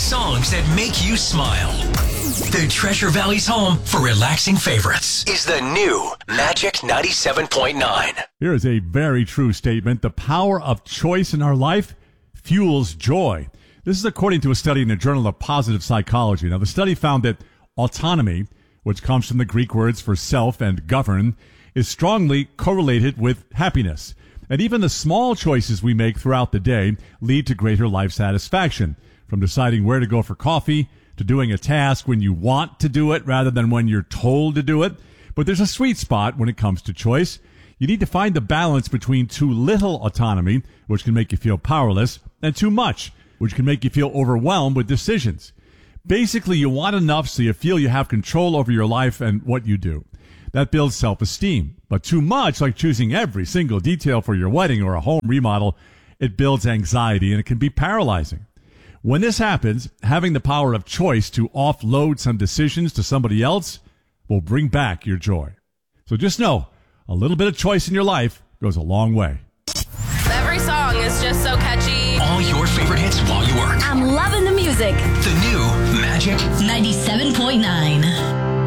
songs that make you smile. The Treasure Valley's home for relaxing favorites is the new Magic 97.9. Here is a very true statement. The power of choice in our life fuels joy. This is according to a study in the Journal of Positive Psychology. Now, the study found that autonomy, which comes from the Greek words for self and govern, is strongly correlated with happiness. And even the small choices we make throughout the day lead to greater life satisfaction, from deciding where to go for coffee to doing a task when you want to do it rather than when you're told to do it. But there's a sweet spot when it comes to choice. You need to find the balance between too little autonomy, which can make you feel powerless, and too much, which can make you feel overwhelmed with decisions. Basically, you want enough so you feel you have control over your life and what you do. That builds self-esteem. But too much, like choosing every single detail for your wedding or a home remodel, it builds anxiety and it can be paralyzing. When this happens, having the power of choice to offload some decisions to somebody else will bring back your joy. So just know, a little bit of choice in your life goes a long way. Every song is just so catchy. All your favorite hits while you work. I'm loving the music. The new Magic 97.9.